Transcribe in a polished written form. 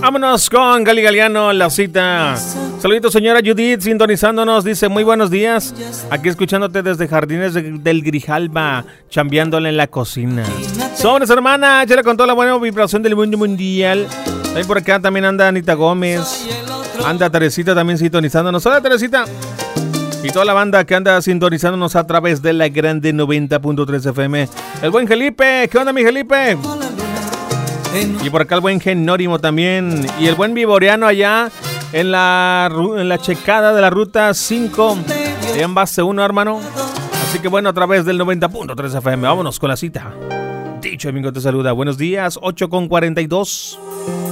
Vámonos con Gali Galeano, la cita. Saluditos, señora Judith, sintonizándonos. Dice, muy buenos días. Aquí escuchándote desde Jardines del Grijalba, chambeándole en la cocina. Sobres, hermana, échale con toda la buena vibración del mundo mundial. Ahí por acá también anda Anita Gómez. Anda Teresita también sintonizándonos. Hola, Teresita. Y toda la banda que anda sintonizándonos a través de la grande 90.3 FM. El buen Felipe. ¿Qué onda, mi Felipe? Y por acá el buen Genórimo también. Y el buen Viboreano allá en la checada de la ruta 5. En base 1, hermano. Así que bueno, a través del 90.3 FM. Vámonos con la cita. Dicho amigo te saluda. Buenos días, 8:42.